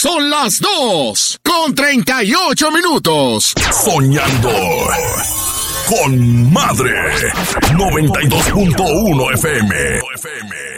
Son las 2:38. Soñando con Madre. 92.1 FM.